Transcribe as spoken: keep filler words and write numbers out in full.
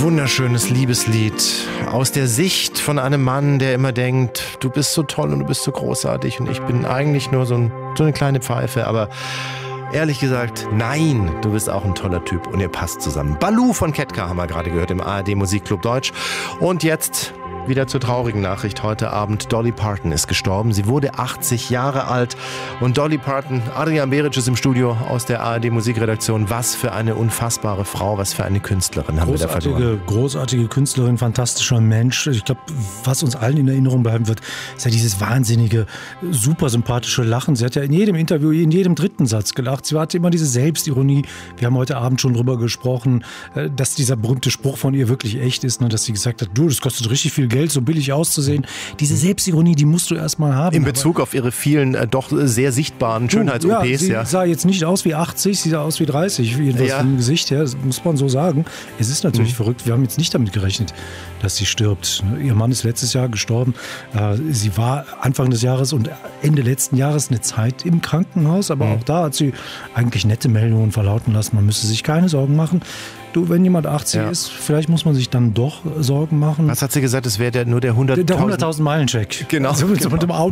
Wunderschönes Liebeslied aus der Sicht von einem Mann, der immer denkt, du bist so toll und du bist so großartig und ich bin eigentlich nur so, ein, so eine kleine Pfeife, aber ehrlich gesagt, nein, du bist auch ein toller Typ und ihr passt zusammen. Baloo von Ketka haben wir gerade gehört im A R D Musikclub Deutsch. Und jetzt wieder zur traurigen Nachricht heute Abend. Dolly Parton ist gestorben. Sie wurde achtzig Jahre alt. Und Dolly Parton, Adrian Beric ist im Studio aus der A R D Musikredaktion. Was für eine unfassbare Frau, was für eine Künstlerin haben wir da verloren. Großartige Künstlerin, fantastischer Mensch. Ich glaube, was uns allen in Erinnerung bleiben wird, ist ja dieses wahnsinnige, super sympathische Lachen. Sie hat ja in jedem Interview, in jedem dritten Satz gelacht. Sie hatte immer diese Selbstironie. Wir haben heute Abend schon drüber gesprochen, dass dieser berühmte Spruch von ihr wirklich echt ist, dass sie gesagt hat, du, das kostet richtig viel Geld, so billig auszusehen. Diese Selbstironie, die musst du erstmal haben. In Bezug auf ihre vielen äh, doch sehr sichtbaren Schönheits-O Ps. Ja, sie ja. sah jetzt nicht aus wie achtzig, sie sah aus wie dreißig, jedenfalls ja. vom Gesicht her, das muss man so sagen. Es ist natürlich mhm. verrückt, wir haben jetzt nicht damit gerechnet, dass sie stirbt. Ihr Mann ist letztes Jahr gestorben. Sie war Anfang des Jahres und Ende letzten Jahres eine Zeit im Krankenhaus, aber mhm. auch da hat sie eigentlich nette Meldungen verlauten lassen. Man müsse sich keine Sorgen machen. Du, wenn jemand achtzig ja. ist, vielleicht muss man sich dann doch Sorgen machen. Was hat sie gesagt? Es wäre der, nur der hunderttausend der hunderttausend Meilen Check. Genau. Also mit, genau. mit dem Auto